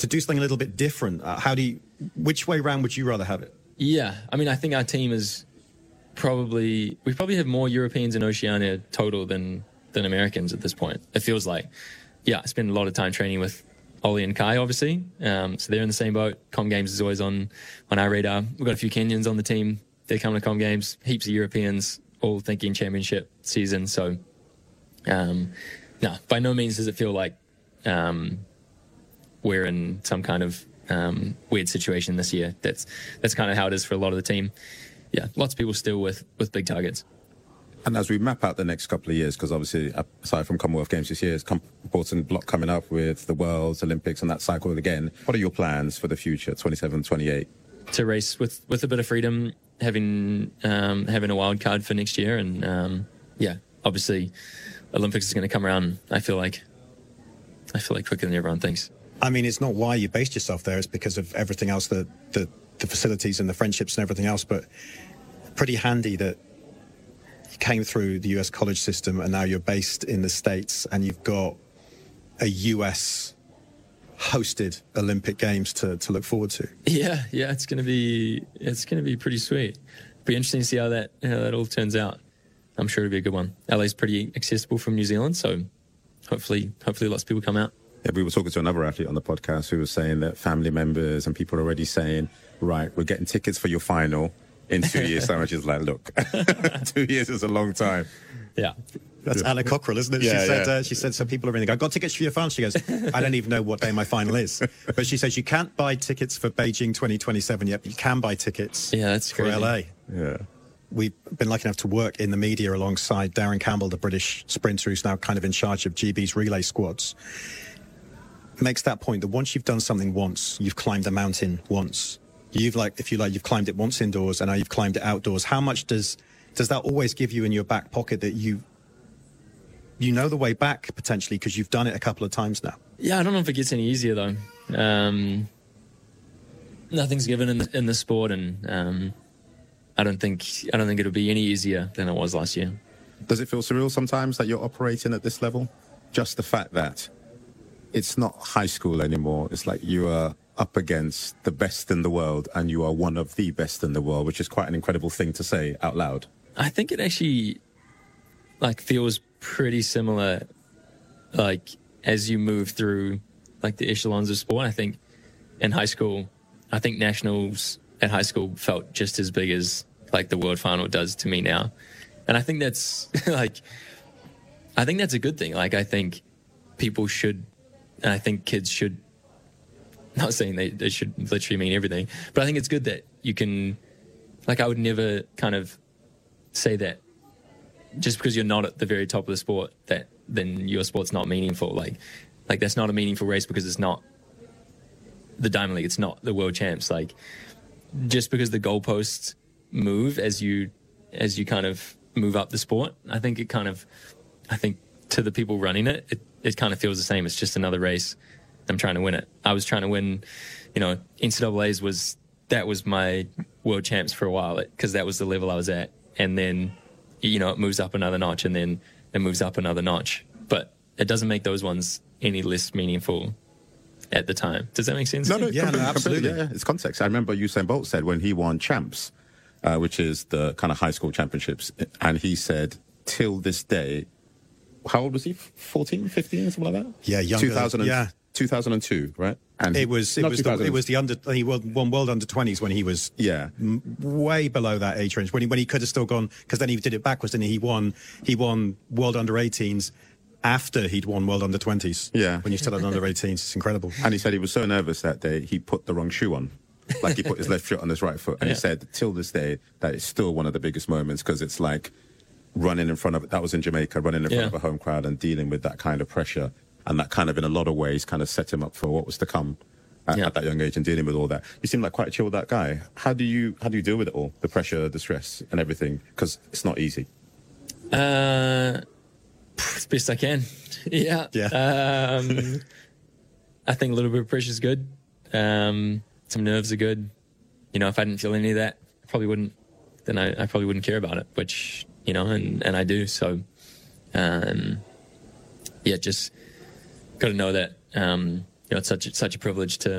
to do something a little bit different. Which way round would you rather have it? Yeah, I mean, I think our team is we probably have more Europeans in Oceania total than Americans at this point. It feels like. Yeah, I spend a lot of time training with Ollie and Kai, obviously. So they're in the same boat. Com Games is always on our radar. We've got a few Kenyans on the team. They're coming to Com Games. Heaps of Europeans, all thinking championship season. So, no, by no means does it feel like we're in some kind of weird situation this year. That's kind of how it is for a lot of the team. Yeah, lots of people still with big targets. And as we map out the next couple of years, because obviously, aside from Commonwealth Games this year, there's important block coming up with the Worlds, Olympics, and that cycle again. What are your plans for the future, 27, 28? To race with a bit of freedom, having a wild card for next year. And, obviously, Olympics is going to come around, I feel like quicker than everyone thinks. I mean, it's not why you based yourself there. It's because of everything else, the facilities and the friendships and everything else. But pretty handy that came through the US college system and now you're based in the States and you've got a US hosted Olympic Games to look forward to. Yeah, it's gonna be pretty sweet. Be interesting to see how that all turns out. I'm sure it'll be a good one. LA's pretty accessible from New Zealand, so hopefully lots of people come out. Yeah, we were talking to another athlete on the podcast who was saying that family members and people are already saying, right, we're getting tickets for your final in 2 years' time. Which is like, look, 2 years is a long time. Yeah. That's Anna Cockrell, isn't it? She said, so people are in. I got tickets for your final. She goes, I don't even know what day my final is. But she says you can't buy tickets for Beijing 2027 yet, but you can buy tickets for LA. Yeah. We've been lucky enough to work in the media alongside Darren Campbell, the British sprinter who's now kind of in charge of GB's relay squads. Makes that point that once you've done something once, you've climbed a mountain once. You've you've climbed it once indoors and now you've climbed it outdoors. How much does that always give you in your back pocket that you know the way back potentially because you've done it a couple of times now? Yeah, I don't know if it gets any easier though. Nothing's given in the sport, and I don't think it'll be any easier than it was last year. Does it feel surreal sometimes that you're operating at this level? Just the fact that it's not high school anymore. It's like you are up against the best in the world and you are one of the best in the world, which is quite an incredible thing to say out loud. I think it actually feels pretty similar as you move through the echelons of sport. I think in high school, nationals at high school felt just as big as the world final does to me now. And I think that's I think that's a good thing. I think people should, and I think kids should, not saying they should literally mean everything, but I think it's good that you can, I would never kind of say that just because you're not at the very top of the sport, that then your sport's not meaningful. Like that's not a meaningful race because it's not the Diamond League, it's not the world champs. Just because the goalposts move as you kind of move up the sport, I think to the people running it kind of feels the same. It's just another race. I'm trying to win it. I was trying to win, NCAAs was my world champs for a while because that was the level I was at. And then, it moves up another notch and then it moves up another notch. But it doesn't make those ones any less meaningful at the time. Does that make sense? No, absolutely. Yeah, it's context. I remember Usain Bolt said when he won champs, which is the kind of high school championships, and he said, till this day, how old was he? 14, 15, something like that? Yeah, younger. 2002, right? And it was the under. He won World Under-20s when he was way below that age range. When he could have still gone, because then he did it backwards, didn't he? He won World Under-18s after he'd won World Under-20s. Yeah, when you're still at Under-18s, it's incredible. And he said he was so nervous that day he put the wrong shoe on. He put his left foot on his right foot, and he said till this day that it's still one of the biggest moments because it's running in front of, that was in Jamaica, running in front of a home crowd and dealing with that kind of pressure. And that kind of, in a lot of ways, kind of set him up for what was to come at that young age and dealing with all that. You seem like quite a chilled out guy. How do you deal with it all? The pressure, the stress and everything? Because it's not easy. As best I can. Yeah. I think a little bit of pressure is good. Some nerves are good. If I didn't feel any of that, I probably wouldn't care about it, which, and I do. So, just got to know that it's such a privilege to